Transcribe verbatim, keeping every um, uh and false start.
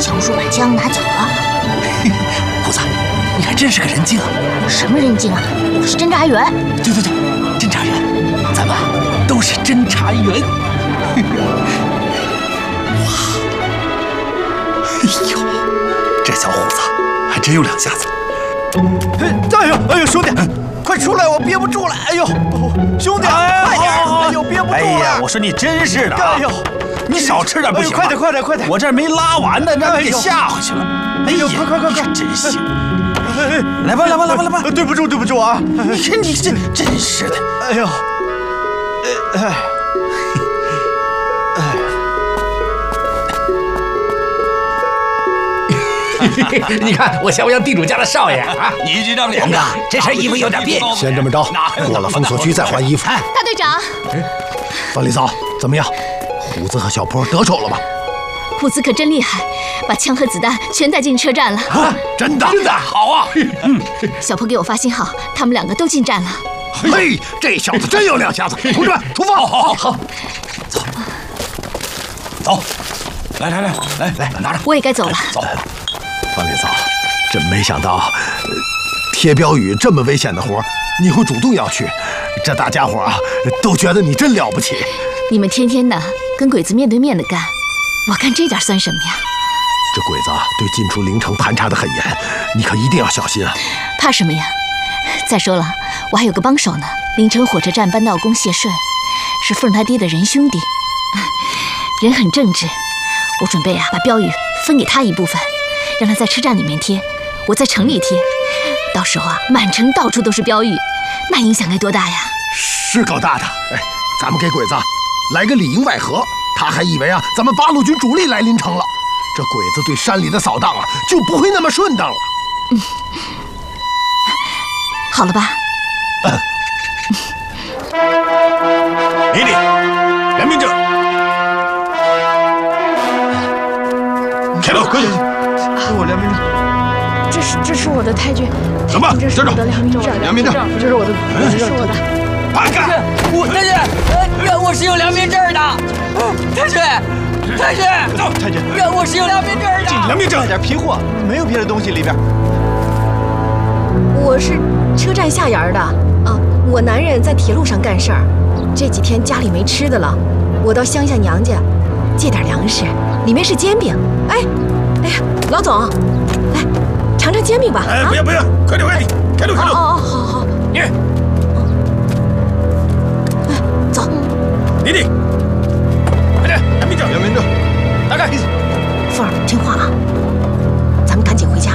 强叔把枪拿走了。 虎子，你还真是个人精啊！ 什么人精啊？我是侦查员。 对对对，侦查员，咱们都是侦查员。哇！哎呦，这小虎子还真有两下子。 哎呦哎呦，兄弟！ 快出来！我憋不住了！哎呦，兄弟，快点！哎呦，憋不住了！ 哎呀，我说你真是的啊！ 哎呦， 你少吃点不行吗？ 快点，快点，快点！ 我这儿没拉完呢，让你给吓回去了。 哎呦，快快快快！ 真行！来吧，来吧，来吧，来吧！ 对不住，对不住啊！ 你看你这真是的！ 哎呦，哎哎。 你看我像不像地主家的少爷啊？ 你这张脸呐， 这身衣服有点别扭。 先这么着，过了封锁区再换衣服。 大队长， 范丽嫂，怎么样？虎子和小坡得手了吗？ 虎子可真厉害，把枪和子弹全带进车站了。 啊，真的， 真的好啊！ 小坡给我发信号，他们两个都进站了。 嘿，这小子真有两下子！同志们，出发！ 好，好，好，走，走，来来来来来，拿着。 我也该走了。 走。 范丽嫂，真没想到，贴标语这么危险的活，你会主动要去，这大家伙啊都觉得你真了不起。 你们天天的跟鬼子面对面的干，我干这点算什么呀？ 这鬼子对进出陵城盘查得很严，你可一定要小心啊！ 怕什么呀？再说了，我还有个帮手呢，临城火车站扳道工谢顺，是凤他爹的仁兄弟，人很正直。我准备啊把标语分给他一部分。 让他在车站里面贴，我在城里贴，到时候啊，满城到处都是标语，那影响该多大呀？ 是够大的。哎，咱们给鬼子来个里应外合，他还以为啊，咱们八路军主力来临城了，这鬼子对山里的扫荡啊，就不会那么顺当了。 嗯，好了吧？ 嗯。李李，良民证。开路，快点！ 我良民证， 这是这是我的太君， 什么？ 这是我的良民证， 良民证， 这是我的，这是我的。 八个， 我太君，呃，我是有良民证的。太君，太君， 走，太君， 我是有良民证的。 良民证， 带点批货，没有别的东西里边。 我是车站下沿的啊，我男人在铁路上干事儿，这几天家里没吃的了，我到乡下娘家借点粮食，里面是煎饼。哎。 哎呀，老总，来尝尝煎饼吧！ 哎，不要不要，快点快点，开路开路！ 哦哦，好好。 你， 哎，走。 李李，快点，良民证， 良民证， 打开。 凤儿，听话啊，咱们赶紧回家。